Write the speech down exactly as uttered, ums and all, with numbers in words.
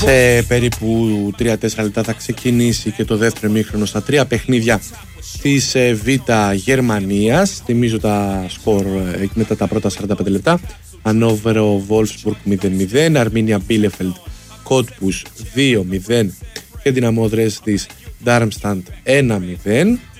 Σε περίπου τρία τέσσερα λεπτά θα ξεκινήσει και το δεύτερο ημίχρονο στα τρία παιχνίδια της Β' Γερμανίας. Θυμίζω τα σκορ μετά τα πρώτα σαράντα πέντε λεπτά. Ανόβερο Βόλφσμπουργκ μηδέν μηδέν, Αρμίνια Μπίλεφελντ Κότπους δύο μηδέν και Δυναμό Δρέσδης Ντάρμσταντ ένα μηδέν.